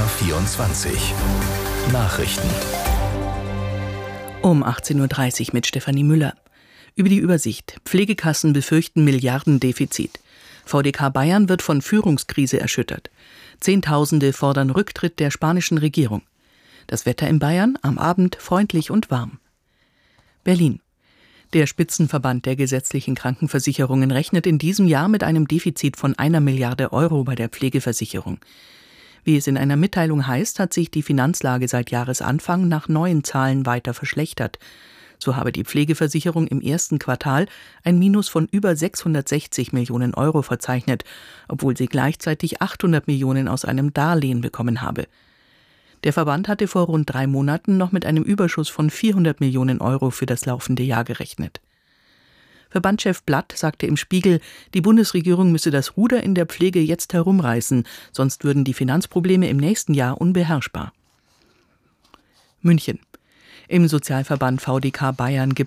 BR24 Nachrichten. Um 18.30 Uhr mit Stefanie Müller. Über die Übersicht. Pflegekassen befürchten Milliardendefizit. VDK Bayern wird von Führungskrise erschüttert. Zehntausende fordern Rücktritt der spanischen Regierung. Das Wetter in Bayern am Abend freundlich und warm. Berlin. Der Spitzenverband der gesetzlichen Krankenversicherungen rechnet in diesem Jahr mit einem Defizit von 1 Milliarde Euro bei der Pflegeversicherung. Wie es in einer Mitteilung heißt, hat sich die Finanzlage seit Jahresanfang nach neuen Zahlen weiter verschlechtert. So habe die Pflegeversicherung im ersten Quartal ein Minus von über 660 Millionen Euro verzeichnet, obwohl sie gleichzeitig 800 Millionen aus einem Darlehen bekommen habe. Der Verband hatte vor rund 3 Monaten noch mit einem Überschuss von 400 Millionen Euro für das laufende Jahr gerechnet. Verbandschef Blatt sagte im Spiegel, die Bundesregierung müsse das Ruder in der Pflege jetzt herumreißen, sonst würden die Finanzprobleme im nächsten Jahr unbeherrschbar. München. Im Sozialverband VDK Bayern gibt